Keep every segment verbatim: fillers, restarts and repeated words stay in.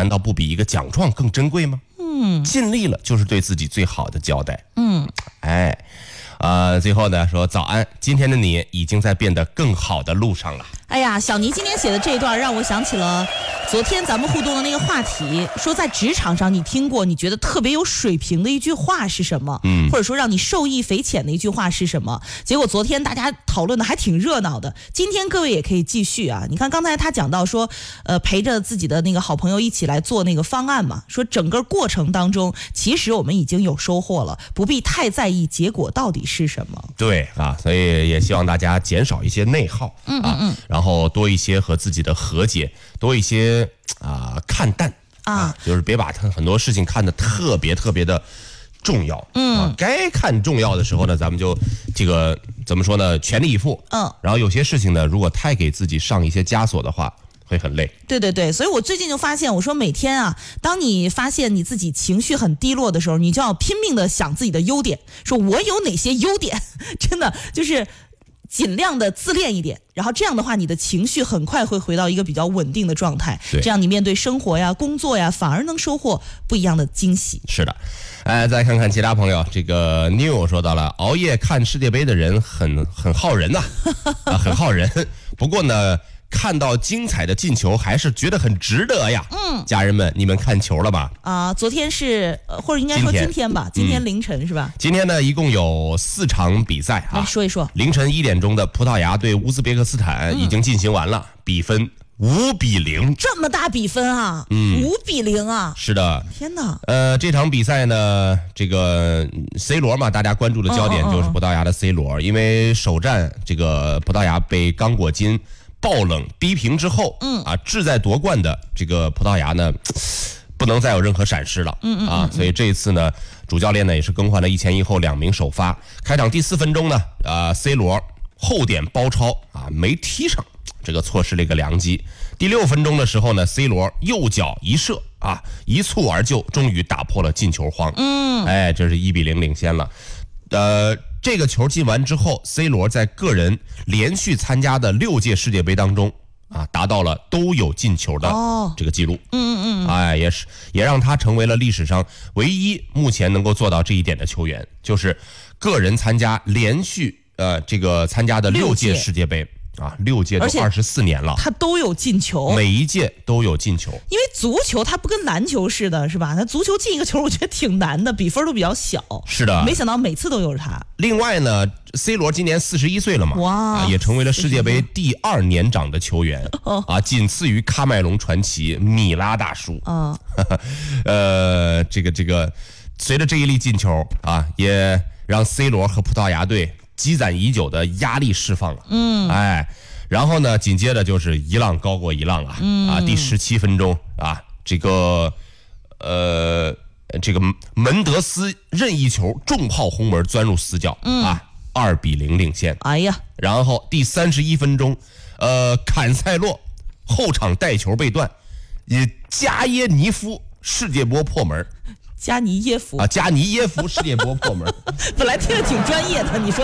难道不比一个奖状更珍贵吗？嗯，尽力了就是对自己最好的交代。 嗯， 哎，呃，最后呢说早安，今天的你已经在变得更好的路上了。 哎呀，小尼今天写的这一段让我想起了昨天咱们互动的那个话题，说在职场上你听过你觉得特别有水平的一句话是什么？嗯，或者说让你受益匪浅的一句话是什么？结果昨天大家讨论的还挺热闹的，今天各位也可以继续啊。你看刚才他讲到说，呃，陪着自己的那个好朋友一起来做那个方案嘛，说整个过程当中其实我们已经有收获了，不必太在意结果到底是什么。 对啊，所以也希望大家减少一些内耗，嗯嗯嗯，然后多一些和自己的和解，多一些啊、呃、看淡啊, 啊，就是别把很多事情看得特别特别的重要，嗯、啊，该看重要的时候呢，咱们就这个怎么说呢，全力以赴，嗯，然后有些事情呢，如果太给自己上一些枷锁的话，会很累。 对对对，所以我最近就发现，我说每天啊，当你发现你自己情绪很低落的时候，你就要拼命的想自己的优点，说我有哪些优点，真的就是尽量的自恋一点，然后这样的话，你的情绪很快会回到一个比较稳定的状态，这样你面对生活呀、工作呀，反而能收获不一样的惊喜。 是的，哎，再看看其他朋友，这个 New 说到了，熬夜看世界杯的人很很耗人呐、啊，很耗人。不过呢，看到精彩的进球还是觉得很值得呀。嗯，家人们，你们看球了吧？ 啊、呃，昨天是，或者应该说今天吧，今天, 今天凌晨、嗯、是吧？ 今天呢，一共有四场比赛啊。 来说一说。 凌晨一点钟的葡萄牙对乌兹别克斯坦已经进行完了，嗯、比分五比零。 这么大比分啊？嗯，五比零啊？ 是的。 天哪！ 呃，这场比赛呢，这个 C 罗嘛，大家关注的焦点就是葡萄牙的 C 罗，哦哦哦因为首战这个葡萄牙被刚果金爆冷逼平之后，嗯啊，志在夺冠的这个葡萄牙呢，不能再有任何闪失了，嗯嗯啊，所以这一次呢，主教练呢也是更换了一前一后两名首发。开场第四分钟呢，啊 ，C 罗后点包抄啊，没踢上，这个错失了一个良机。第六分钟的时候呢 ，C 罗右脚一射啊，一蹴而就，终于打破了进球荒，嗯，哎，这是一比零领先了，呃。这个球进完之后 ，C 罗在个人连续参加的六届世界杯当中啊，达到了都有进球的这个记录。嗯嗯嗯，哎，也是也让他成为了历史上唯一目前能够做到这一点的球员，就是个人参加连续呃这个参加的六届世界杯。啊，六届都二十四年了， 他都有进球， 每一届都有进球。 因为足球它不跟篮球似的，是吧？那足球进一个球，我觉得挺难的，比分都比较小。 是的， 没想到每次都有他。 另外呢 ，C 罗今年四十一岁了嘛，哇、啊，也成为了世界杯第二年长的球员，哦、啊，仅次于喀麦隆传奇米拉大叔。嗯、哦，呃，这个这个，随着这一粒进球啊，也让 C 罗和葡萄牙队积攒已久的压力释放了，嗯，哎，然后呢，紧接着就是一浪高过一浪啊，嗯、啊，第十七分钟啊，这个呃，这个门德斯任意球重炮轰门钻入死角，嗯、啊，二比零领先。 哎呀， 然后第三十一分钟，呃，坎塞洛后场带球被断，以加耶尼夫世界波破门。 加尼耶夫啊，加尼耶夫世界波破门， 本来听着挺专业的，你说？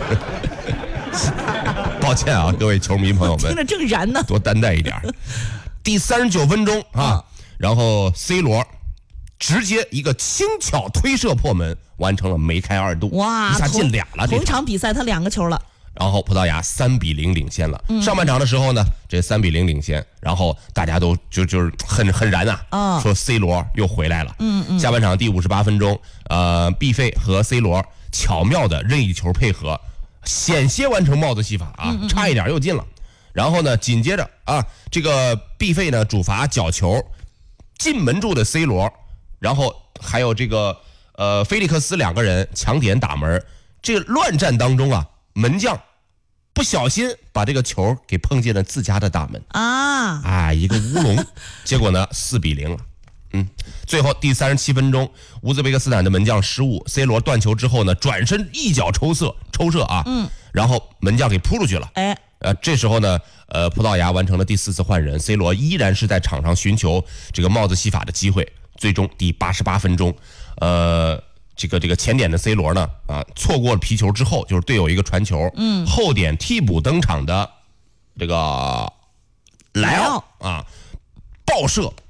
抱歉啊，各位球迷朋友们， 听着正燃呢， 多担待一点。第三十九分钟啊，然后 C 罗直接一个轻巧推射破门，完成了梅开二度，哇，一下进俩了。 同场比赛他两个球了。 然后葡萄牙三比零领先了。嗯、上半场的时候呢，这三比零领先，然后大家都就就是很很燃啊，哦、说 C 罗又回来了。嗯嗯。下半场第五十八分钟，呃，毕费和 C 罗巧妙的任意球配合，险些完成帽子戏法啊，嗯嗯差一点又进了。然后呢，紧接着啊，这个毕费呢主罚角球进门柱的 C 罗，然后还有这个呃菲利克斯两个人抢点打门，这个乱战当中啊。门将不小心把这个球给碰进了自家的大门啊！啊，一个乌龙，结果呢四比零了。嗯，最后第三十七分钟，乌兹别克斯坦的门将失误 ，C 罗断球之后呢，转身一脚抽射抽射啊，嗯，然后门将给扑出去了。哎，呃，这时候呢，呃，葡萄牙完成了第四次换人 ，C 罗依然是在场上寻求这个帽子戏法的机会。最终第八十八分钟，呃。这个这个前点的 C 罗呢，啊，错过了皮球之后，就是队友一个传球，嗯，后点替补登场的这个莱奥啊，爆射